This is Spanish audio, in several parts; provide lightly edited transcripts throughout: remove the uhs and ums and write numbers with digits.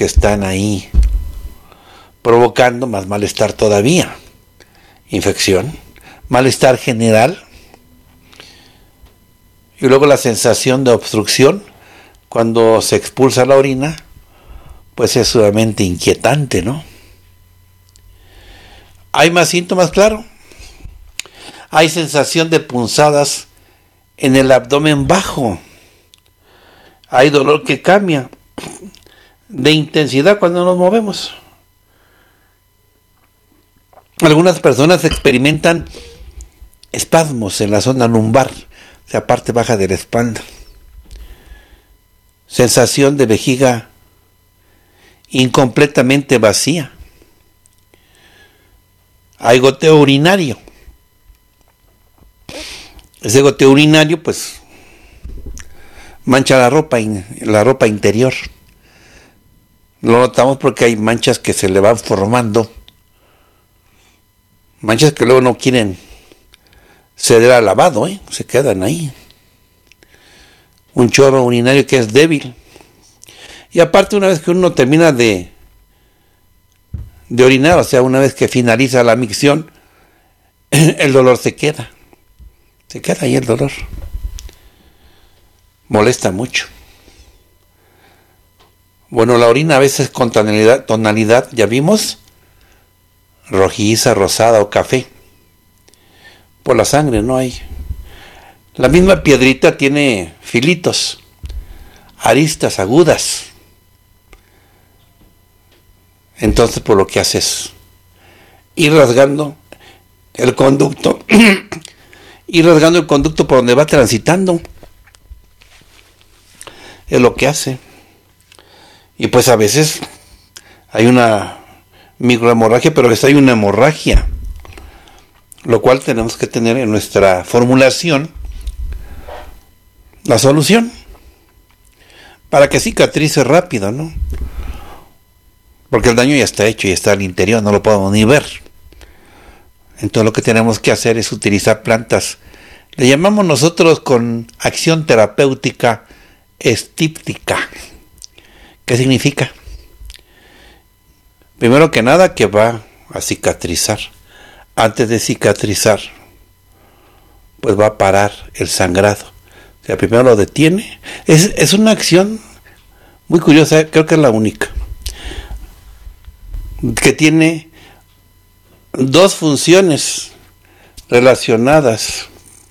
que están ahí provocando más malestar todavía. Infección, malestar general, y luego la sensación de obstrucción cuando se expulsa la orina, pues es sumamente inquietante, ¿no? ¿Hay más síntomas? Claro. Hay sensación de punzadas en el abdomen bajo. Hay dolor que cambia de intensidad cuando nos movemos. Algunas personas experimentan espasmos en la zona lumbar, o sea, parte baja de la espalda. Sensación de vejiga incompletamente vacía. Hay goteo urinario. Ese goteo urinario, pues, mancha la ropa interior. Lo notamos porque hay manchas que se le van formando. Manchas que luego no quieren ceder al lavado, se quedan ahí. Un chorro urinario que es débil. Y aparte, una vez que uno termina de orinar, o sea, una vez que finaliza la micción, el dolor se queda. Se queda ahí el dolor. Molesta mucho. Bueno, la orina a veces con tonalidad, ya vimos, rojiza, rosada o café. Por la sangre no hay. La misma piedrita tiene filitos, aristas agudas. Entonces, por lo que haces, ir rasgando el conducto, por donde va transitando. Es lo que hace. Y pues a veces hay una microhemorragia, pero hay una hemorragia, lo cual tenemos que tener en nuestra formulación la solución para que cicatrice rápido, ¿no? Porque el daño ya está hecho y está al interior, no lo podemos ni ver. Entonces lo que tenemos que hacer es utilizar plantas. Le llamamos nosotros con acción terapéutica estíptica. ¿Qué significa? Primero que nada, que va a cicatrizar. Antes de cicatrizar, pues va a parar el sangrado. O sea, primero lo detiene. Es una acción muy curiosa, creo que es la única, que tiene dos funciones relacionadas.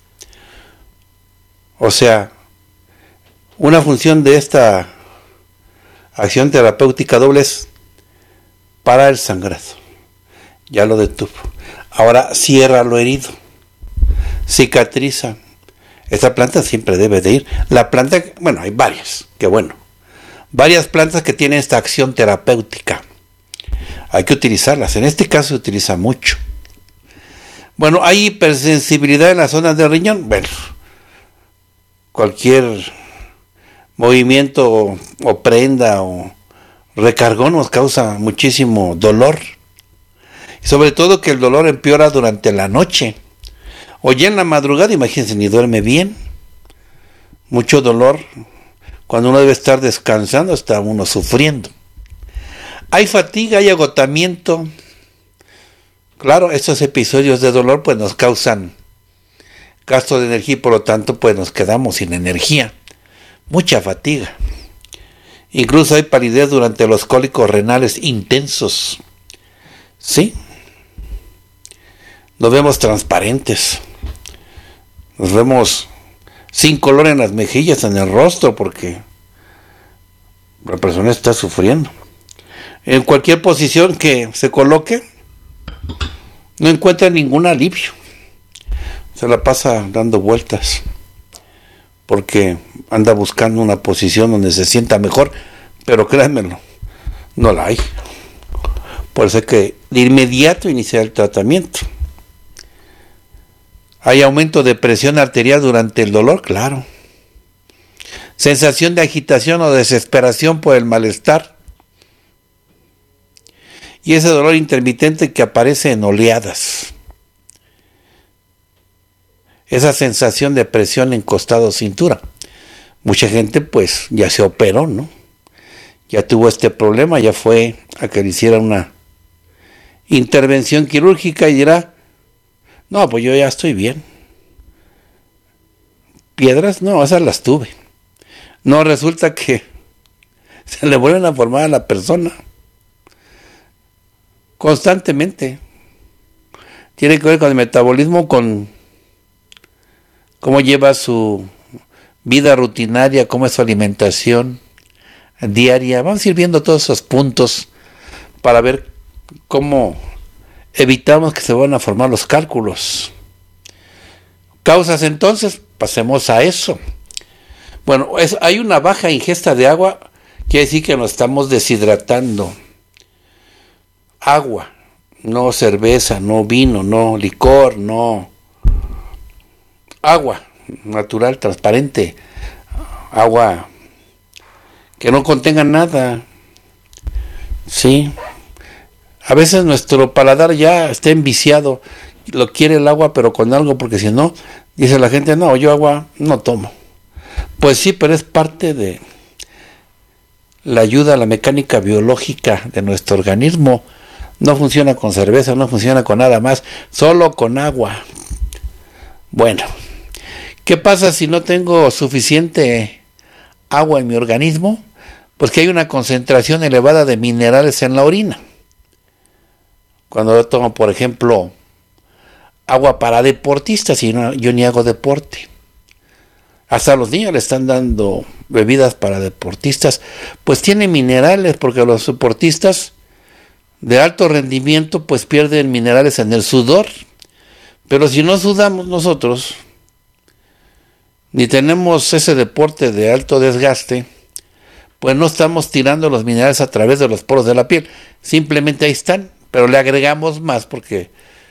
O sea, una función de esta acción terapéutica doble es para el sangrado. Ya lo detuvo. Ahora cierra lo herido. Cicatriza. Esta planta siempre debe de ir. La planta, bueno, hay varias, qué bueno. Varias plantas que tienen esta acción terapéutica. Hay que utilizarlas. En este caso se utiliza mucho. Bueno, hay hipersensibilidad en las zonas del riñón. Bueno, cualquier movimiento o prenda o recargón nos causa muchísimo dolor. Y sobre todo que el dolor empeora durante la noche. O ya en la madrugada, imagínense, ni duerme bien. Mucho dolor. Cuando uno debe estar descansando, está uno sufriendo. Hay fatiga, hay agotamiento. Claro, estos episodios de dolor pues nos causan gasto de energía y por lo tanto pues nos quedamos sin energía. Mucha fatiga. Incluso hay palidez durante los cólicos renales intensos. ¿Sí? Nos vemos transparentes. Nos vemos sin color en las mejillas, en el rostro, porque la persona está sufriendo. En cualquier posición que se coloque, no encuentra ningún alivio. Se la pasa dando vueltas, porque anda buscando una posición donde se sienta mejor, pero créanmelo, no la hay. Por eso hay que de inmediato iniciar el tratamiento. ¿Hay aumento de presión arterial durante el dolor? Claro. ¿Sensación de agitación o desesperación por el malestar? Y ese dolor intermitente que aparece en oleadas. Esa sensación de presión en costado cintura. Mucha gente pues ya se operó, ¿no? ya tuvo este problema, ya fue a que le hiciera una intervención quirúrgica y dirá, no, pues yo ya estoy bien. Piedras, no, esas las tuve. No, resulta que se le vuelven a formar a la persona constantemente. Tiene que ver con el metabolismo, con cómo lleva su vida rutinaria, cómo es su alimentación diaria. Vamos a ir viendo todos esos puntos para ver cómo evitamos que se vuelvan a formar los cálculos. Causas, entonces, pasemos a eso. Bueno, hay una baja ingesta de agua, quiere decir que nos estamos deshidratando. Agua, no cerveza, no vino, no licor, no. Agua natural, transparente, agua que no contenga nada. Sí. A veces nuestro paladar ya está enviciado, lo quiere el agua, pero con algo, porque si no, dice la gente, no, yo agua no tomo. Pues sí, pero es parte de la ayuda a la mecánica biológica de nuestro organismo. No funciona con cerveza, no funciona con nada más, solo con agua. Bueno, ¿qué pasa si no tengo suficiente agua en mi organismo? Pues que hay una concentración elevada de minerales en la orina. Cuando yo tomo, por ejemplo, agua para deportistas, y no, yo ni hago deporte. Hasta a los niños le están dando bebidas para deportistas, pues tiene minerales, porque los deportistas de alto rendimiento pues pierden minerales en el sudor. Pero si no sudamos nosotros, ni tenemos ese deporte de alto desgaste, pues no estamos tirando los minerales a través de los poros de la piel. Simplemente ahí están, pero le agregamos más porque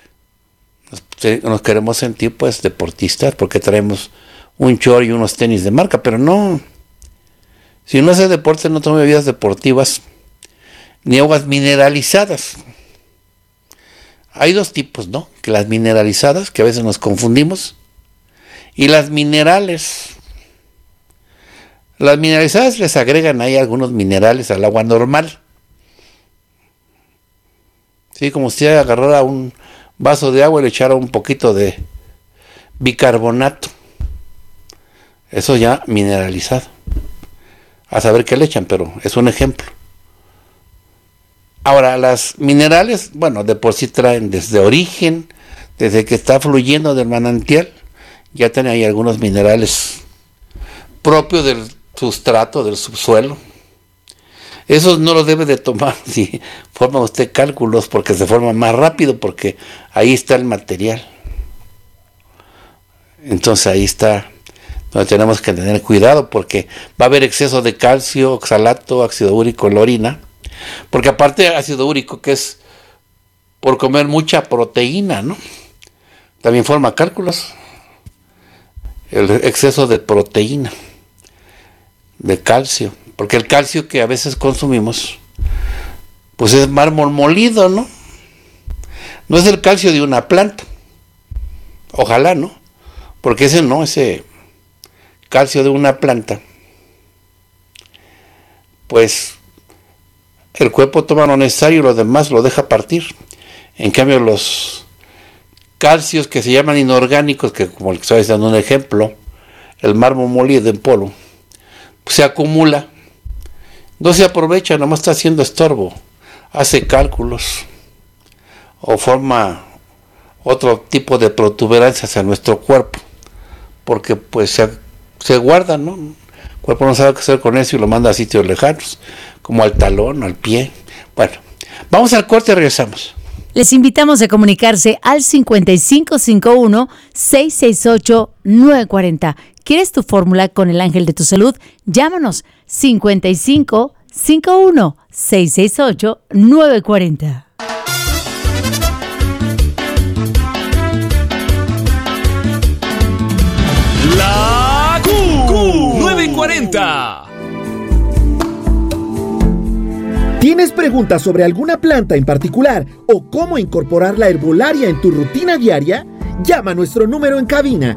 nos queremos sentir pues deportistas, porque traemos un short y unos tenis de marca, pero no. Si no hace deporte, no tome bebidas deportivas ni aguas mineralizadas. Hay dos tipos, ¿no? Que las mineralizadas, que a veces nos confundimos, y las minerales. Las mineralizadas les agregan ahí algunos minerales al agua normal. Sí, como si agarrara un vaso de agua y le echara un poquito de bicarbonato. Eso ya mineralizado. A saber qué le echan, pero es un ejemplo. Ahora, las minerales, bueno, de por sí traen desde origen, desde que está fluyendo del manantial, ya tienen ahí algunos minerales propios del sustrato, del subsuelo. Esos no los debe de tomar si forma usted cálculos, porque se forma más rápido, porque ahí está el material. Entonces ahí está donde tenemos que tener cuidado, porque va a haber exceso de calcio, oxalato, ácido úrico en la orina, porque aparte de ácido úrico, que es por comer mucha proteína, ¿no? También forma cálculos. El exceso de proteína, de calcio, porque el calcio que a veces consumimos, pues es mármol molido, ¿no? No es el calcio de una planta. Ojalá, ¿no? Porque ese calcio de una planta, pues el cuerpo toma lo necesario y lo demás lo deja partir. En cambio, los calcios que se llaman inorgánicos, que como el que estoy dando un ejemplo, el mármol molido en polvo, pues se acumula, no se aprovecha, nomás está haciendo estorbo, hace cálculos o forma otro tipo de protuberancias en nuestro cuerpo, porque pues se guardan, ¿no? El cuerpo no sabe qué hacer con eso y lo manda a sitios lejanos, como al talón, al pie. Bueno, vamos al corte y regresamos. Les invitamos a comunicarse al 5551-668-940. ¿Quieres tu fórmula con el ángel de tu salud? Llámanos 5551-668-940. La Q 940. ¿Tienes preguntas sobre alguna planta en particular o cómo incorporar la herbolaria en tu rutina diaria? Llama a nuestro número en cabina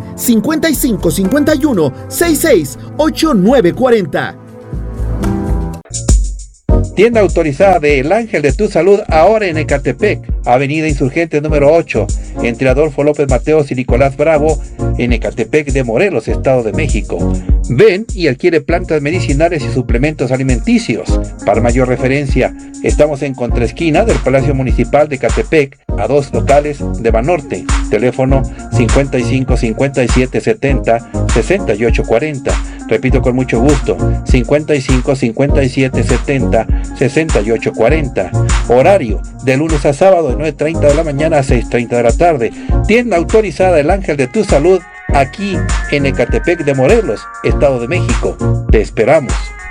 5551-668-940. Tienda autorizada de El Ángel de tu Salud, ahora en Ecatepec, Avenida Insurgente número 8, entre Adolfo López Mateos y Nicolás Bravo, en Ecatepec de Morelos, Estado de México. Ven y adquiere plantas medicinales y suplementos alimenticios. Para mayor referencia, estamos en contraesquina del Palacio Municipal de Ecatepec, a 2 locales de Banorte. Teléfono 55 57 70 68 40. Repito con mucho gusto, 55 57 70 68 40. Horario de lunes a sábado de 9:30 de la mañana a 6:30 de la tarde. Tienda autorizada El Ángel de tu Salud, aquí en Ecatepec de Morelos, Estado de México. Te esperamos.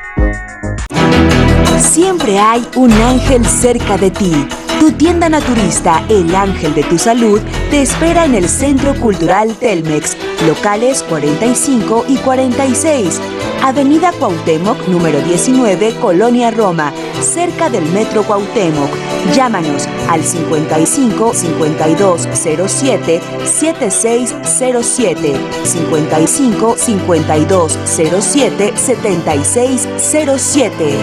Siempre hay un ángel cerca de ti. Tu tienda naturista El Ángel de tu Salud te espera en el Centro Cultural Telmex, locales 45 y 46, Avenida Cuauhtémoc, número 19, Colonia Roma, cerca del Metro Cuauhtémoc. Llámanos al 55 52 07 7607, 55 52 07 7607.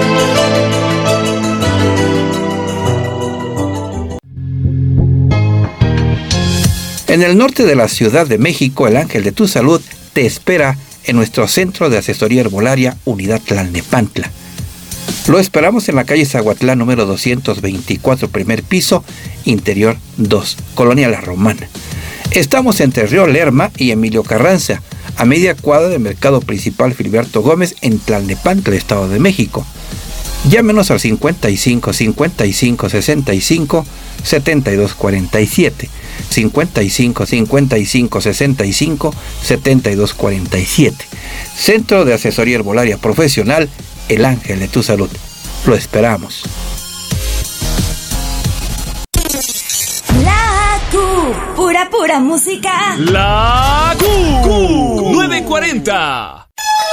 En el norte de la Ciudad de México, El Ángel de tu Salud te espera en nuestro Centro de Asesoría Herbolaria Unidad Tlalnepantla. Lo esperamos en la calle Zaguatlán número 224, primer piso, interior 2, Colonia La Romana. Estamos entre Río Lerma y Emilio Carranza, a media cuadra del Mercado Principal Filiberto Gómez en Tlalnepantla, Estado de México. Llámenos al 55 55 65 72 47, 55 55 65 72 47. Centro de Asesoría Herbolaria Profesional El Ángel de tu Salud. Lo esperamos. La Q, pura música. La Q 940.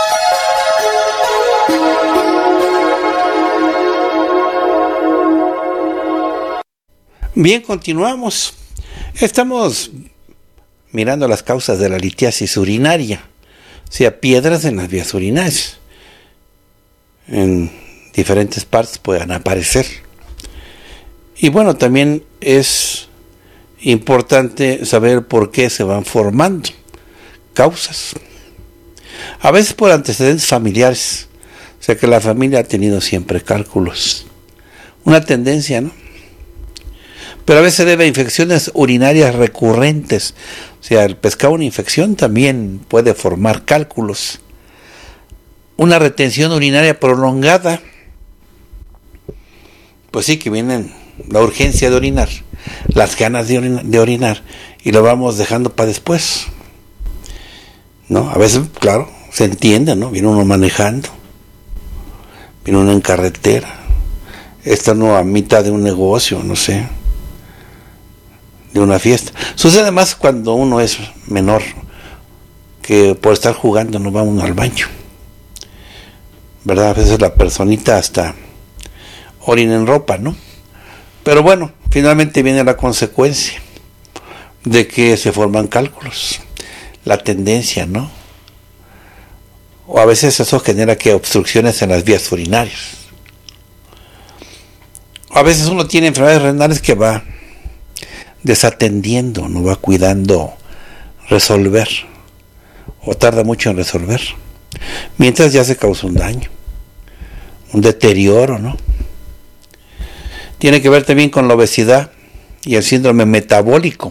Bien, continuamos. Estamos mirando las causas de la litiasis urinaria, o sea, piedras en las vías urinarias. En diferentes partes puedan aparecer. Y bueno, también es importante saber por qué se van formando causas. A veces por antecedentes familiares, o sea que la familia ha tenido siempre cálculos. Una tendencia, ¿no? Pero a veces se debe a infecciones urinarias recurrentes. O sea, el pescado, una infección también puede formar cálculos. Una retención urinaria prolongada. Pues sí, que viene la urgencia de orinar, las ganas de orinar, y lo vamos dejando para después. ¿No? A veces, claro, se entiende, ¿no? Viene uno manejando, viene uno en carretera, está uno a mitad de un negocio, no sé, de una fiesta. Sucede más cuando uno es menor, que por estar jugando no va uno al baño, ¿verdad? A veces la personita hasta orina en ropa, ¿no? Pero bueno, finalmente viene la consecuencia de que se forman cálculos, la tendencia, ¿no? O a veces eso genera que obstrucciones en las vías urinarias. A veces uno tiene enfermedades renales que va desatendiendo, no va cuidando resolver, o tarda mucho en resolver, mientras ya se causa un daño, un deterioro, ¿no? Tiene que ver también con la obesidad y el síndrome metabólico.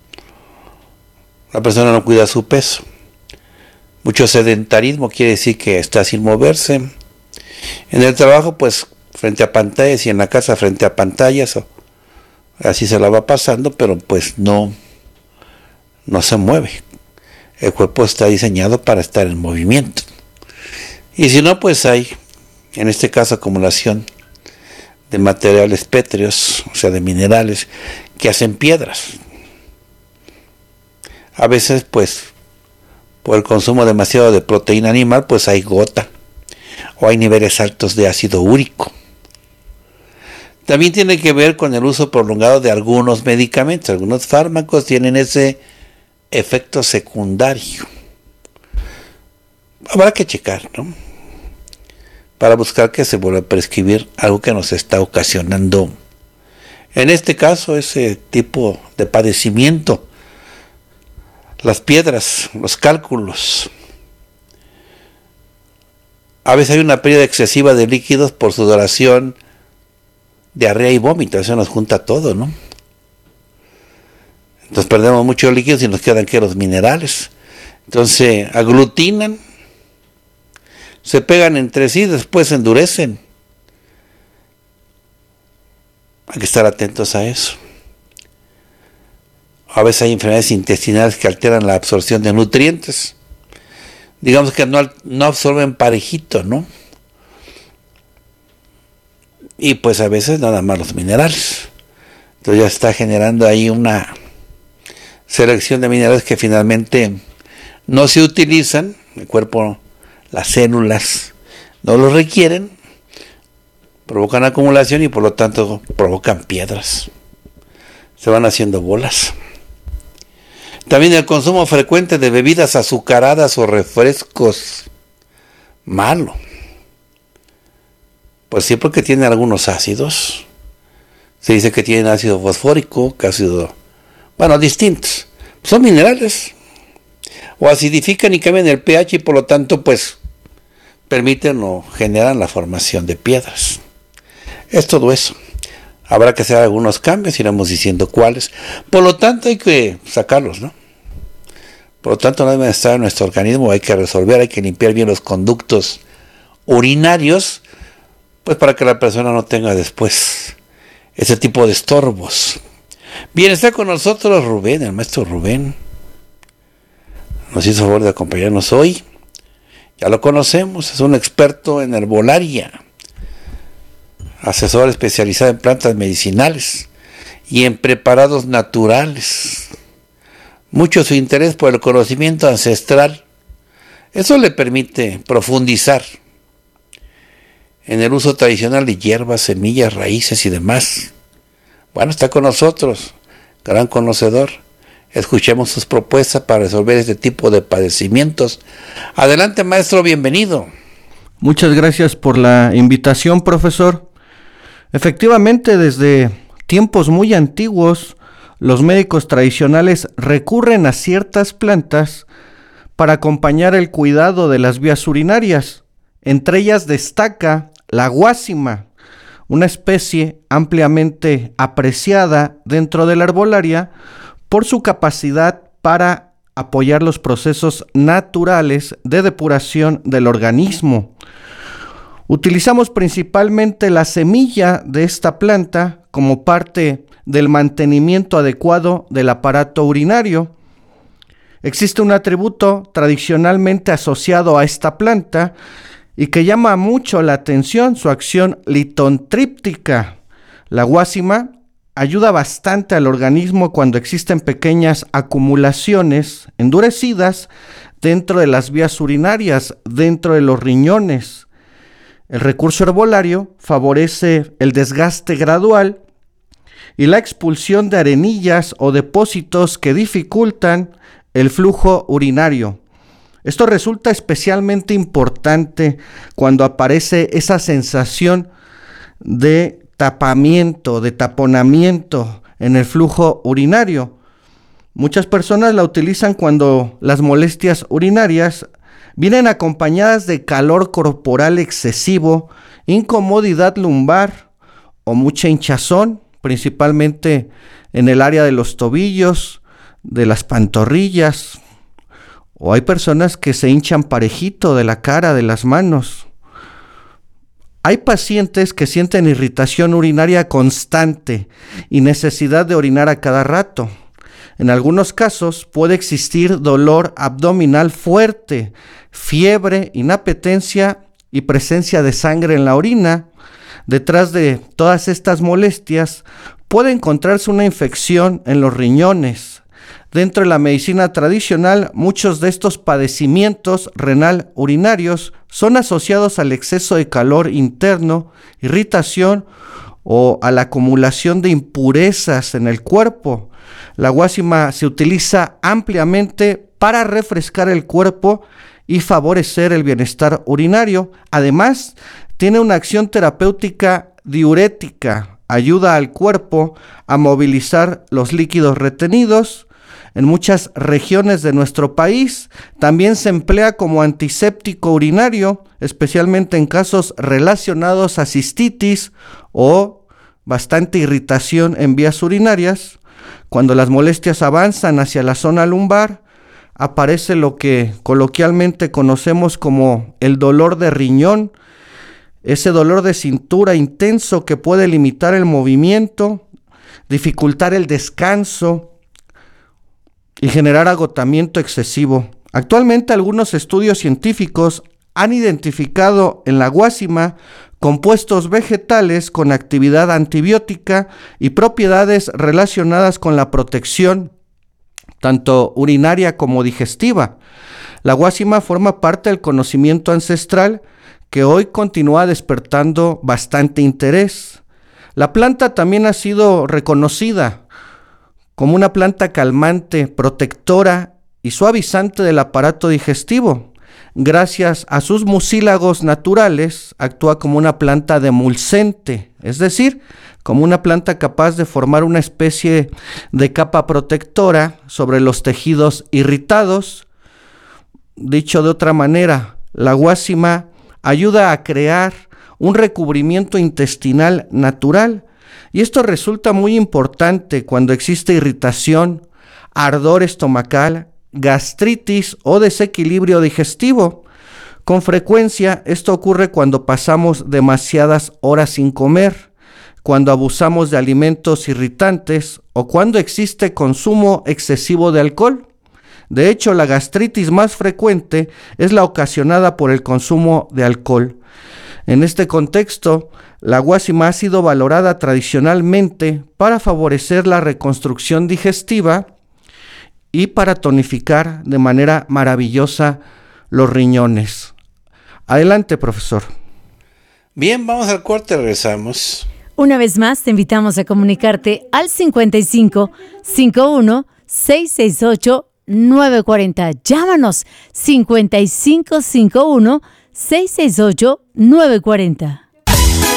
La persona no cuida su peso. Mucho sedentarismo quiere decir que está sin moverse. En el trabajo, pues, frente a pantallas, y en la casa frente a pantallas, así se la va pasando, pero pues no se mueve. El cuerpo está diseñado para estar en movimiento. Y si no, pues hay, en este caso, acumulación de materiales pétreos, o sea, de minerales, que hacen piedras. A veces, pues, por el consumo demasiado de proteína animal, pues hay gota, o hay niveles altos de ácido úrico. También tiene que ver con el uso prolongado de algunos medicamentos. Algunos fármacos tienen ese efecto secundario. Habrá que checar, ¿no? para buscar que se vuelva a prescribir algo que nos está ocasionando, en este caso, ese tipo de padecimiento. Las piedras, los cálculos. A veces hay una pérdida excesiva de líquidos por sudoración, diarrea y vómito. Eso nos junta todo, ¿no? Entonces perdemos muchos líquidos y nos quedan que los minerales. Entonces aglutinan, se pegan entre sí, después se endurecen. Hay que estar atentos a eso. A veces hay enfermedades intestinales que alteran la absorción de nutrientes. Digamos que no absorben parejito, ¿no? Y pues a veces nada más los minerales. Entonces ya está generando ahí una selección de minerales que finalmente no se utilizan. El cuerpo, las células no los requieren, provocan acumulación y por lo tanto provocan piedras. Se van haciendo bolas. También el consumo frecuente de bebidas azucaradas o refrescos, malo. Pues sí, porque tiene algunos ácidos. Se dice que tienen ácido fosfórico, que ácido, distintos. Son minerales. O acidifican y cambian el pH y por lo tanto, pues, permiten o generan la formación de piedras. Es todo eso. Habrá que hacer algunos cambios, iremos diciendo cuáles. Por lo tanto, hay que sacarlos, ¿no? Por lo tanto, no deben estar en nuestro organismo, hay que resolver, hay que limpiar bien los conductos urinarios, pues para que la persona no tenga después ese tipo de estorbos. Bien, está con nosotros Rubén, el maestro Rubén. Nos hizo favor de acompañarnos hoy. Ya lo conocemos, es un experto en herbolaria, asesor especializado en plantas medicinales y en preparados naturales. Mucho su interés por el conocimiento ancestral. Eso le permite profundizar en el uso tradicional de hierbas, semillas, raíces y demás. Bueno, está con nosotros, gran conocedor. Escuchemos sus propuestas para resolver este tipo de padecimientos. Adelante, maestro, bienvenido. Muchas gracias por la invitación, profesor. Efectivamente, desde tiempos muy antiguos, los médicos tradicionales recurren a ciertas plantas para acompañar el cuidado de las vías urinarias. Entre ellas destaca la guásima, una especie ampliamente apreciada dentro de la herbolaria por su capacidad para apoyar los procesos naturales de depuración del organismo. Utilizamos principalmente la semilla de esta planta como parte del mantenimiento adecuado del aparato urinario. Existe un atributo tradicionalmente asociado a esta planta y que llama mucho la atención, su acción litontríptica. La guásima ayuda bastante al organismo cuando existen pequeñas acumulaciones endurecidas dentro de las vías urinarias, dentro de los riñones. El recurso herbolario favorece el desgaste gradual y la expulsión de arenillas o depósitos que dificultan el flujo urinario. Esto resulta especialmente importante cuando aparece esa sensación de tapamiento, de taponamiento en el flujo urinario. Muchas personas la utilizan cuando las molestias urinarias vienen acompañadas de calor corporal excesivo, incomodidad lumbar o mucha hinchazón, principalmente en el área de los tobillos, de las pantorrillas, o hay personas que se hinchan parejito de la cara, de las manos. Hay pacientes que sienten irritación urinaria constante y necesidad de orinar a cada rato. En algunos casos puede existir dolor abdominal fuerte, fiebre, inapetencia y presencia de sangre en la orina. Detrás de todas estas molestias puede encontrarse una infección en los riñones. Dentro de la medicina tradicional, muchos de estos padecimientos renal urinarios son asociados al exceso de calor interno, irritación o a la acumulación de impurezas en el cuerpo. La guásima se utiliza ampliamente para refrescar el cuerpo y favorecer el bienestar urinario. Además, tiene una acción terapéutica diurética, ayuda al cuerpo a movilizar los líquidos retenidos. En muchas regiones de nuestro país también se emplea como antiséptico urinario, especialmente en casos relacionados a cistitis o bastante irritación en vías urinarias. Cuando las molestias avanzan hacia la zona lumbar, aparece lo que coloquialmente conocemos como el dolor de riñón, ese dolor de cintura intenso que puede limitar el movimiento, dificultar el descanso y generar agotamiento excesivo. Actualmente algunos estudios científicos han identificado en la guásima compuestos vegetales con actividad antibiótica y propiedades relacionadas con la protección tanto urinaria como digestiva. La guásima forma parte del conocimiento ancestral que hoy continúa despertando bastante interés. La planta también ha sido reconocida como una planta calmante, protectora y suavizante del aparato digestivo. Gracias a sus mucílagos naturales, actúa como una planta demulcente, es decir, como una planta capaz de formar una especie de capa protectora sobre los tejidos irritados. Dicho de otra manera, la guásima ayuda a crear un recubrimiento intestinal natural, y esto resulta muy importante cuando existe irritación, ardor estomacal, gastritis o desequilibrio digestivo. Con frecuencia esto ocurre cuando pasamos demasiadas horas sin comer, cuando abusamos de alimentos irritantes o cuando existe consumo excesivo de alcohol. De hecho, la gastritis más frecuente es la ocasionada por el consumo de alcohol. En este contexto, la guásima ha sido valorada tradicionalmente para favorecer la reconstrucción digestiva y para tonificar de manera maravillosa los riñones. Adelante, profesor. Bien, vamos al corte, regresamos. Una vez más, te invitamos a comunicarte al 55 51 668 940. Llámanos 55 51 668 940.